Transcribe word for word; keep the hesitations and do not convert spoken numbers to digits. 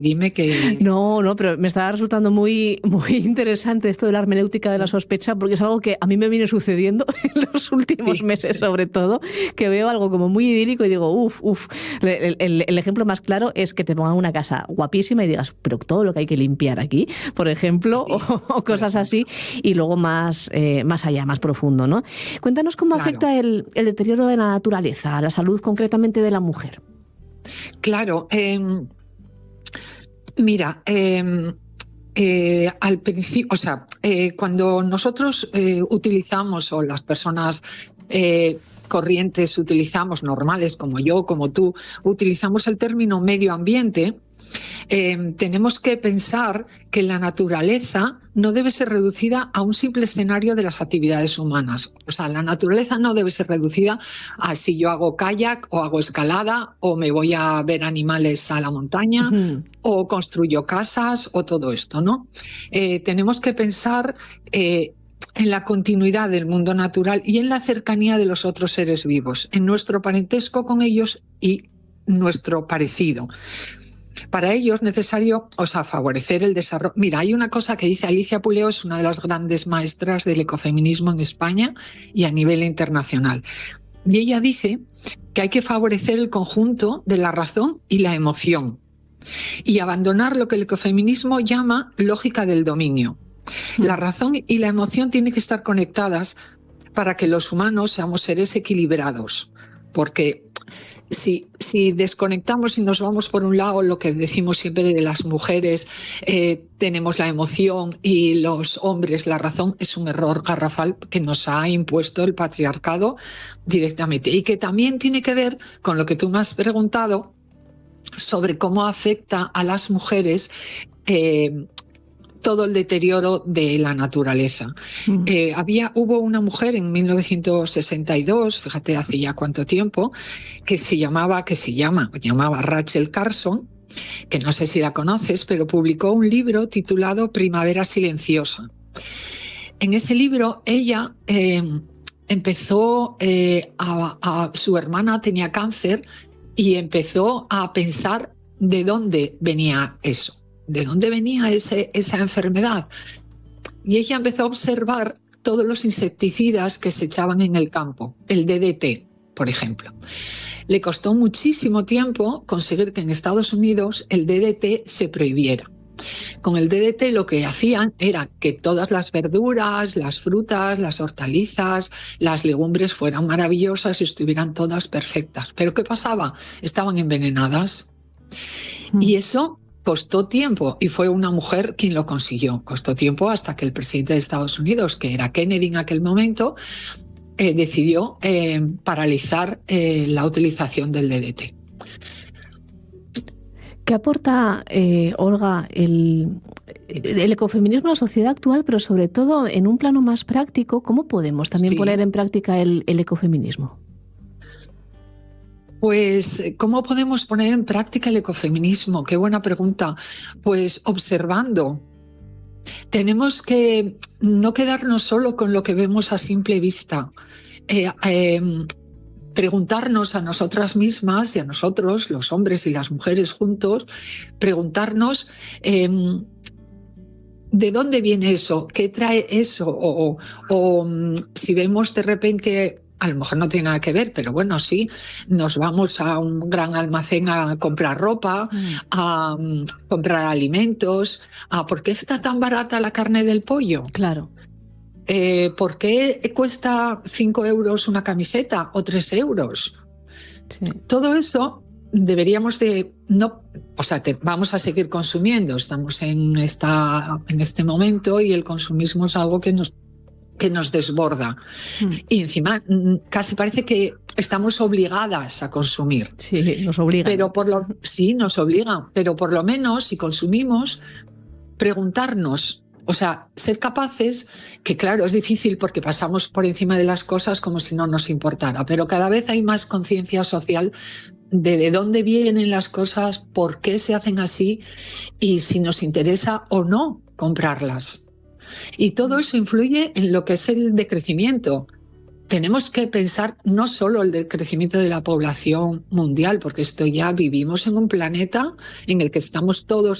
Dime que... No, no, pero me está resultando muy, muy interesante esto de la hermenéutica de la sospecha, porque es algo que a mí me viene sucediendo en los últimos Sí, meses, sí. sobre todo, que veo algo como muy idílico y digo, uff, uff. El, el, el ejemplo más claro es que te pongan una casa guapísima y digas, pero todo lo que hay que limpiar aquí, por ejemplo, Sí, o, o cosas por así, y luego más, eh, más allá, más profundo, ¿no? Cuéntanos cómo Claro. afecta el, el deterioro de la naturaleza a la salud concretamente de la mujer. Claro, eh, mira, eh, eh, al principio, o sea, eh, cuando nosotros eh, utilizamos, o las personas eh, corrientes utilizamos, normales como yo, como tú, utilizamos el término medio ambiente, eh, tenemos que pensar que la naturaleza no debe ser reducida a un simple escenario de las actividades humanas. O sea, la naturaleza no debe ser reducida a si yo hago kayak o hago escalada o me voy a ver animales a la montaña uh-huh. o construyo casas o todo esto, ¿no? Eh, tenemos que pensar eh, en la continuidad del mundo natural y en la cercanía de los otros seres vivos, en nuestro parentesco con ellos y nuestro parecido. Para ello es necesario, o sea, favorecer el desarrollo. Mira, hay una cosa que dice Alicia Puleo, es una de las grandes maestras del ecofeminismo en España y a nivel internacional. Y ella dice que hay que favorecer el conjunto de la razón y la emoción y abandonar lo que el ecofeminismo llama lógica del dominio. La razón y la emoción tienen que estar conectadas para que los humanos seamos seres equilibrados, porque Si, si desconectamos y nos vamos por un lado, lo que decimos siempre de las mujeres, eh, tenemos la emoción y los hombres la razón, es un error garrafal que nos ha impuesto el patriarcado directamente y que también tiene que ver con lo que tú me has preguntado sobre cómo afecta a las mujeres eh, todo el deterioro de la naturaleza. Mm. Eh, había, hubo una mujer en mil novecientos sesenta y dos, fíjate hace ya cuánto tiempo, que se llamaba, que se llama, llamaba Rachel Carson, que no sé si la conoces, pero publicó un libro titulado Primavera Silenciosa. En ese libro ella eh, empezó, eh, a, a, su hermana tenía cáncer y empezó a pensar de dónde venía eso. ¿De dónde venía ese, esa enfermedad? Y ella empezó a observar todos los insecticidas que se echaban en el campo, el D D T, por ejemplo. Le costó muchísimo tiempo conseguir que en Estados Unidos el D D T se prohibiera. Con el D D T lo que hacían era que todas las verduras, las frutas, las hortalizas, las legumbres fueran maravillosas y estuvieran todas perfectas. ¿Pero qué pasaba? Estaban envenenadas. Mm. Y eso costó tiempo y fue una mujer quien lo consiguió. Costó tiempo hasta que el presidente de Estados Unidos, que era Kennedy en aquel momento, eh, decidió eh, paralizar eh, la utilización del D D T. ¿Qué aporta, eh, Olga, el, el ecofeminismo a la sociedad actual, pero sobre todo en un plano más práctico? ¿Cómo podemos también sí. poner en práctica el, el ecofeminismo? Pues, ¿cómo podemos poner en práctica el ecofeminismo? Qué buena pregunta. Pues observando. Tenemos que no quedarnos solo con lo que vemos a simple vista. Eh, eh, preguntarnos a nosotras mismas y a nosotros, los hombres y las mujeres juntos, preguntarnos eh, ¿de dónde viene eso? ¿Qué trae eso? O, o, o si vemos de repente... A lo mejor no tiene nada que ver, pero bueno, sí, nos vamos a un gran almacén a comprar ropa, mm. a um, comprar alimentos. A, ¿por qué está tan barata la carne del pollo? Claro. Eh, ¿Por qué cuesta cinco euros una camiseta o tres euros? Sí. Todo eso deberíamos de... no, o sea, te, vamos a seguir consumiendo. Estamos en, esta, en este momento y el consumismo es algo que nos... que nos desborda. Mm. Y encima casi parece que estamos obligadas a consumir. Sí, nos obligan. Pero por lo, sí, nos obligan, pero por lo menos si consumimos, preguntarnos, o sea, ser capaces, que claro, es difícil porque pasamos por encima de las cosas como si no nos importara, pero cada vez hay más conciencia social de, de dónde vienen las cosas, por qué se hacen así y si nos interesa o no comprarlas. Y todo eso influye en lo que es el decrecimiento. tenemos que pensar no solo el del crecimiento de la población mundial, porque esto ya vivimos en un planeta en el que estamos todos